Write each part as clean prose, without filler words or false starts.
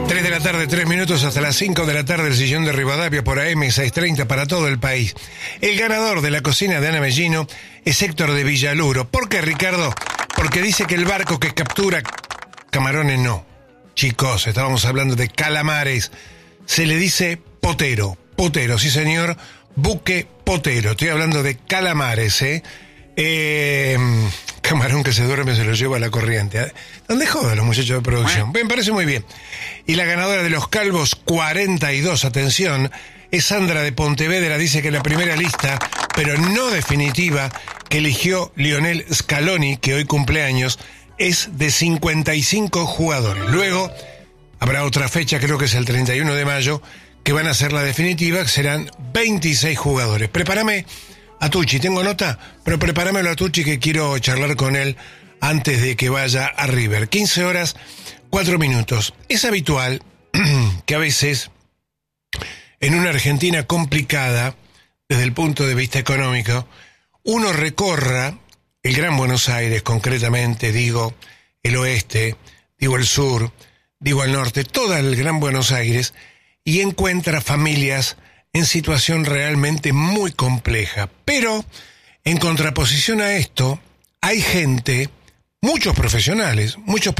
3 de la tarde, 3 minutos hasta las 5 de la tarde, el sillón de Rivadavia por AM 630 para todo el país. El ganador de la cocina de Ana Mellino es Héctor de Villaluro. ¿Por qué, Ricardo? Porque dice que el barco que captura camarones no. Chicos, estábamos hablando de calamares. Se le dice potero. Potero, sí señor. Buque potero. Estoy hablando de calamares, camarón que se duerme se lo lleva a la corriente. ¿Dónde jodan los muchachos de producción? Me parece muy bien. Y la ganadora de los Calvos 42, atención, es Sandra de Pontevedra. Dice que la primera lista, pero no definitiva, que eligió Lionel Scaloni, que hoy cumpleaños, es de 55 jugadores. Luego habrá otra fecha, creo que es el 31 de mayo, que van a ser la definitiva, que serán 26 jugadores. Prepárame a Tucci, tengo nota, pero prepáramelo a Tucci que quiero charlar con él antes de que vaya a River. 15 horas, 4 minutos. Es habitual que a veces en una Argentina complicada desde el punto de vista económico, uno recorra el Gran Buenos Aires, concretamente, digo el oeste, digo el sur, digo el norte, todo el Gran Buenos Aires, y encuentra familias en situación realmente muy compleja. Pero, en contraposición a esto, hay gente, muchos profesionales,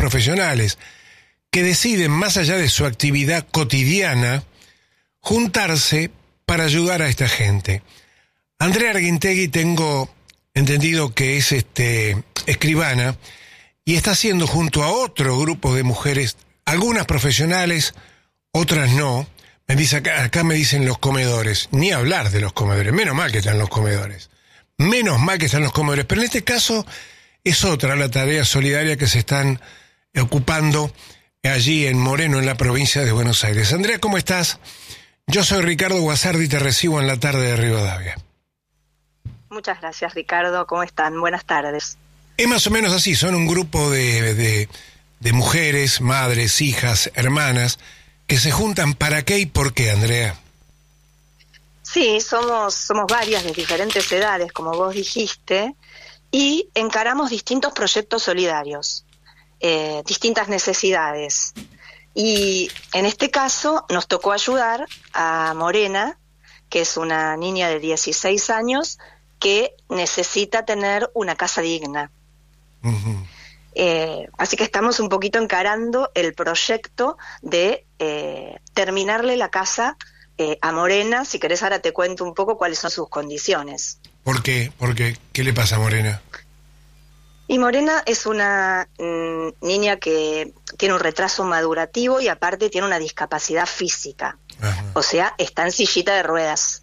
que deciden, más allá de su actividad cotidiana, juntarse para ayudar a esta gente. Andrea Arguintegui, tengo entendido que es escribana, y está haciendo junto a otro grupo de mujeres, algunas profesionales, otras no. Me dice acá me dicen los comedores, ni hablar de los comedores, menos mal que están los comedores, pero en este caso es otra la tarea solidaria que se están ocupando allí en Moreno, en la provincia de Buenos Aires. Andrea, ¿cómo estás? Yo soy Ricardo Guasardi y te recibo en la tarde de Rivadavia. Muchas gracias, Ricardo, ¿cómo están? Buenas tardes. Es más o menos así, son un grupo de mujeres, madres, hijas, hermanas, que se juntan. ¿Para qué y por qué, Andrea? Sí, somos varias de diferentes edades, como vos dijiste, y encaramos distintos proyectos solidarios, distintas necesidades. Y en este caso nos tocó ayudar a Morena, que es una niña de 16 años que necesita tener una casa digna. Uh-huh. Así que estamos un poquito encarando el proyecto de terminarle la casa a Morena. Si querés, ahora te cuento un poco cuáles son sus condiciones. ¿Por qué? ¿Qué le pasa a Morena? Y Morena es una niña que tiene un retraso madurativo y aparte tiene una discapacidad física. Ajá. O sea, está en sillita de ruedas.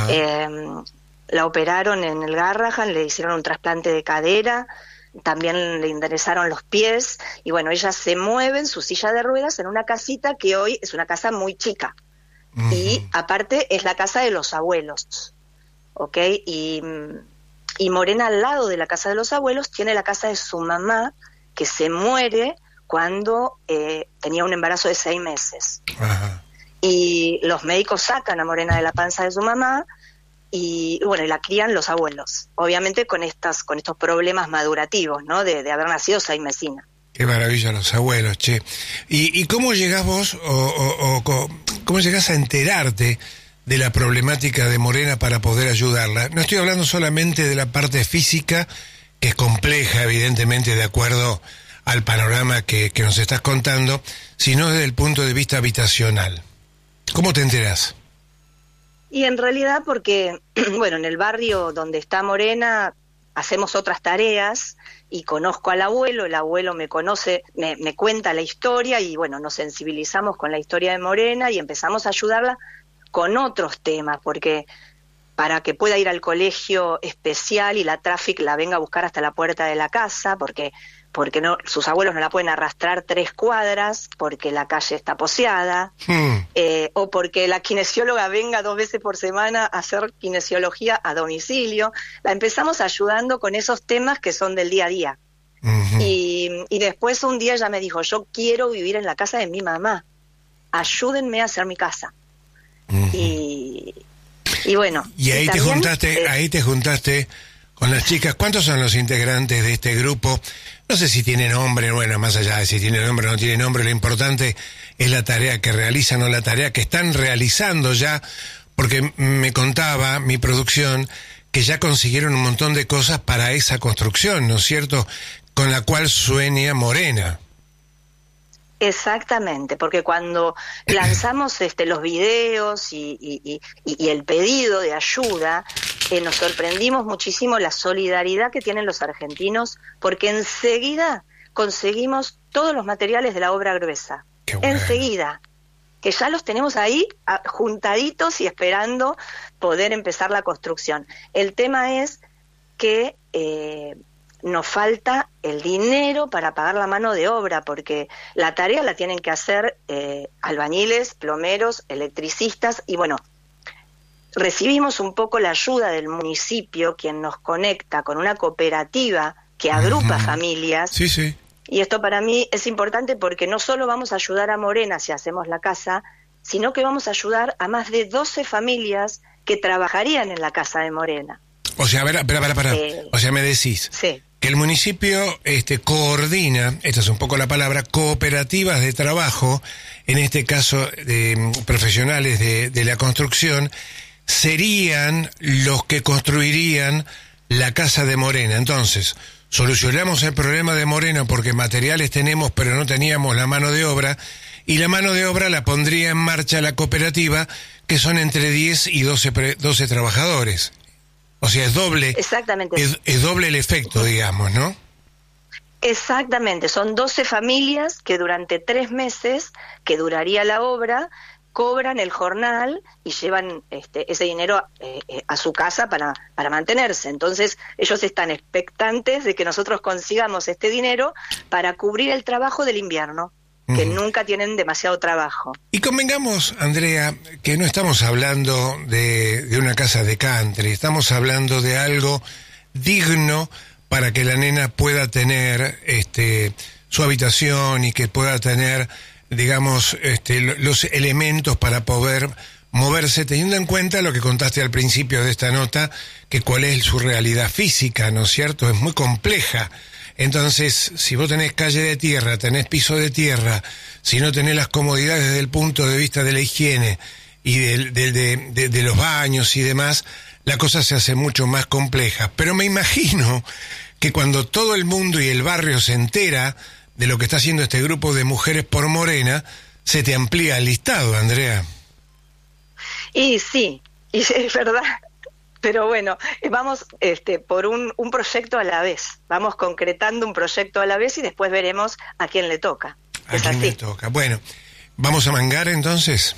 La operaron en el Garrahan, le hicieron un trasplante de cadera, también le enderezaron los pies, y bueno, ella se mueve en su silla de ruedas en una casita que hoy es una casa muy chica. Uh-huh. Y aparte es la casa de los abuelos, ¿ok? Y Morena, al lado de la casa de los abuelos, tiene la casa de su mamá, que se muere cuando tenía un embarazo de 6 meses. Uh-huh. Y los médicos sacan a Morena de la panza de su mamá, y bueno, y la crían los abuelos, obviamente con estos problemas madurativos, ¿no? De haber nacido 6 mesina. Qué maravilla los abuelos, che. ¿Y cómo llegás vos, cómo llegás a enterarte de la problemática de Morena para poder ayudarla? No estoy hablando solamente de la parte física, que es compleja, evidentemente, de acuerdo al panorama que nos estás contando, sino desde el punto de vista habitacional. ¿Cómo te enterás? Y en realidad porque, bueno, en el barrio donde está Morena hacemos otras tareas y conozco al abuelo, el abuelo me conoce, me cuenta la historia y bueno, nos sensibilizamos con la historia de Morena y empezamos a ayudarla con otros temas, porque para que pueda ir al colegio especial y la Traffic la venga a buscar hasta la puerta de la casa, porque no, sus abuelos no la pueden arrastrar 3 cuadras, porque la calle está poseada, o porque la kinesióloga venga 2 veces por semana a hacer kinesiología a domicilio. La empezamos ayudando con esos temas que son del día a día. Uh-huh. Y después un día ella me dijo, yo quiero vivir en la casa de mi mamá, ayúdenme a hacer mi casa. Uh-huh. Y bueno. Y ahí te juntaste con las chicas. ¿Cuántos son los integrantes de este grupo? No sé si tiene nombre, bueno, más allá de si tiene nombre o no tiene nombre, lo importante es la tarea que realizan o la tarea que están realizando ya, porque me contaba mi producción que ya consiguieron un montón de cosas para esa construcción, ¿no es cierto?, con la cual sueña Morena. Exactamente, porque cuando lanzamos los videos y el pedido de ayuda, nos sorprendimos muchísimo la solidaridad que tienen los argentinos, porque enseguida conseguimos todos los materiales de la obra gruesa. Bueno. Enseguida, que ya los tenemos ahí juntaditos y esperando poder empezar la construcción. El tema es que nos falta el dinero para pagar la mano de obra, porque la tarea la tienen que hacer albañiles, plomeros, electricistas, y bueno, recibimos un poco la ayuda del municipio, quien nos conecta con una cooperativa que agrupa familias. Sí, sí. Y esto para mí es importante porque no solo vamos a ayudar a Morena si hacemos la casa, sino que vamos a ayudar a más de 12 familias que trabajarían en la casa de Morena. O sea, a ver, para. O sea, me decís sí. que el municipio coordina, esta es un poco la palabra, cooperativas de trabajo, en este caso de profesionales de la construcción, serían los que construirían la casa de Morena. Entonces, solucionamos el problema de Morena porque materiales tenemos, pero no teníamos la mano de obra, y la mano de obra la pondría en marcha la cooperativa, que son entre 10 y 12 trabajadores. O sea, es doble. Exactamente. Es doble el efecto, digamos, ¿no? Exactamente, son 12 familias que durante 3 meses, que duraría la obra, cobran el jornal y llevan ese dinero a su casa para mantenerse. Entonces ellos están expectantes de que nosotros consigamos este dinero para cubrir el trabajo del invierno, que nunca tienen demasiado trabajo. Y convengamos, Andrea, que no estamos hablando de una casa de country, estamos hablando de algo digno para que la nena pueda tener su habitación y que pueda tener, digamos, los elementos para poder moverse, teniendo en cuenta lo que contaste al principio de esta nota, que cuál es su realidad física, ¿no es cierto? Es muy compleja. Entonces, si vos tenés calle de tierra, tenés piso de tierra, si no tenés las comodidades desde el punto de vista de la higiene y de los baños y demás, la cosa se hace mucho más compleja. Pero me imagino que cuando todo el mundo y el barrio se entera de lo que está haciendo este grupo de mujeres por Morena, se te amplía el listado, Andrea. Y sí, y es verdad. Pero bueno, vamos por un proyecto a la vez. Vamos concretando un proyecto a la vez y después veremos a quién le toca. ¿A quién le toca? Bueno, ¿vamos a mangar entonces?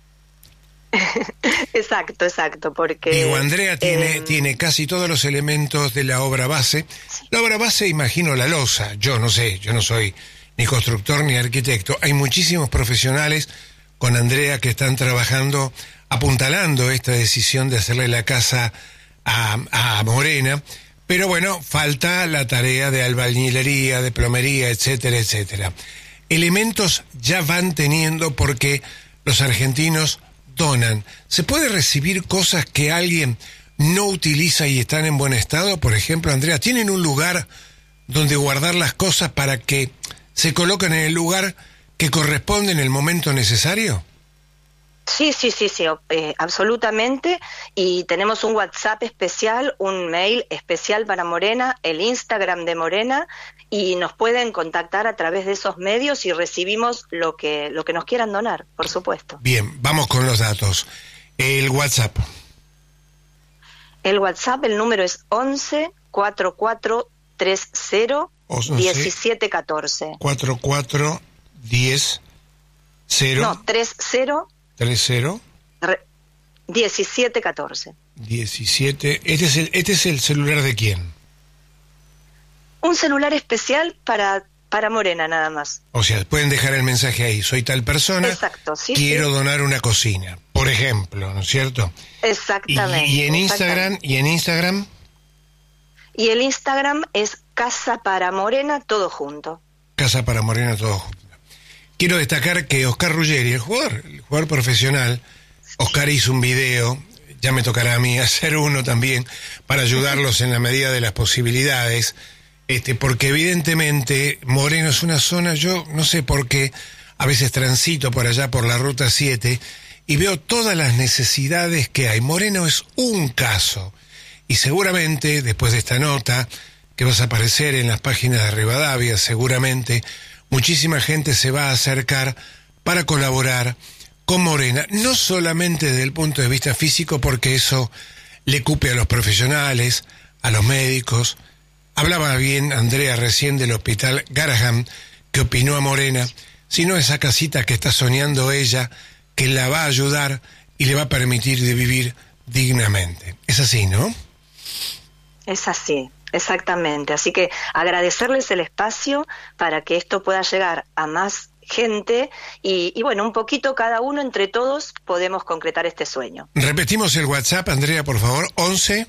Exacto, porque... Digo, Andrea tiene casi todos los elementos de la obra base. Sí. La obra base, imagino, la losa. Yo no sé, yo no soy ni constructor ni arquitecto. Hay muchísimos profesionales con Andrea que están trabajando, apuntalando esta decisión de hacerle la casa a Morena, pero bueno, falta la tarea de albañilería, de plomería, etcétera, etcétera. Elementos ya van teniendo porque los argentinos donan. ¿Se puede recibir cosas que alguien no utiliza y están en buen estado? Por ejemplo, Andrea, ¿tienen un lugar donde guardar las cosas para que se coloquen en el lugar que corresponde en el momento necesario? Sí, absolutamente, y tenemos un WhatsApp especial, un mail especial para Morena, el Instagram de Morena, y nos pueden contactar a través de esos medios y recibimos lo que nos quieran donar, por supuesto. Bien, vamos con los datos. El WhatsApp. El WhatsApp, el número es 11 4430 1714. 4410 No, 30 1714. 17. ¿Este es el celular de quién? Un celular especial para Morena, nada más. O sea, pueden dejar el mensaje ahí. Soy tal persona. Exacto, sí. Quiero donar una cocina, por ejemplo, ¿no es cierto? Exactamente. ¿Y en Instagram? ¿Y en Instagram? Y el Instagram es Casa para Morena, todo junto. Casa para Morena, todo junto. Quiero destacar que Oscar Ruggeri, el jugador profesional, Oscar hizo un video, ya me tocará a mí hacer uno también, para ayudarlos en la medida de las posibilidades, porque evidentemente Moreno es una zona, yo no sé por qué, a veces transito por allá por la Ruta 7 y veo todas las necesidades que hay. Moreno es un caso. Y seguramente, después de esta nota, que vas a aparecer en las páginas de Rivadavia, seguramente muchísima gente se va a acercar para colaborar con Morena, no solamente desde el punto de vista físico, porque eso le cupe a los profesionales, a los médicos. Hablaba bien Andrea recién del hospital Garaham, que opinó a Morena, sino esa casita que está soñando ella, que la va a ayudar y le va a permitir de vivir dignamente. Es así, ¿no? Es así, exactamente. Así que agradecerles el espacio para que esto pueda llegar a más gente y bueno, un poquito cada uno, entre todos, podemos concretar este sueño. Repetimos el WhatsApp, Andrea, por favor, 11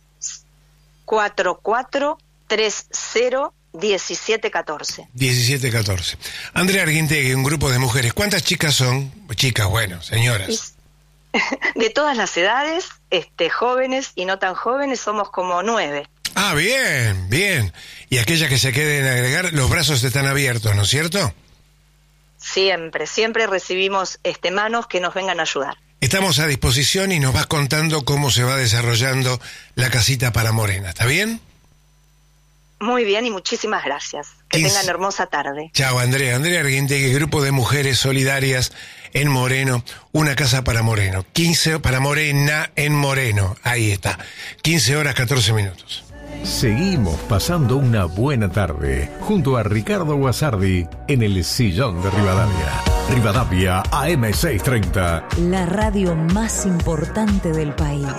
4430 1714. 1714. Andrea Arguintegui, un grupo de mujeres. ¿Cuántas chicas son? Chicas, bueno, señoras. De todas las edades, jóvenes y no tan jóvenes, somos como 9. Ah, bien, bien. Y aquellas que se queden agregar, los brazos están abiertos, ¿no es cierto? Siempre recibimos manos que nos vengan a ayudar. Estamos a disposición y nos vas contando cómo se va desarrollando la casita para Morena, ¿está bien? Muy bien y muchísimas gracias. Que tengan hermosa tarde. Chao, Andrea. Andrea Arguintegui, grupo de mujeres solidarias en Moreno, una casa para Moreno. 15 para Morena en Moreno. Ahí está. 15 horas 14 minutos. Seguimos pasando una buena tarde junto a Ricardo Guasardi en el Sillón de Rivadavia. Rivadavia AM630. La radio más importante del país.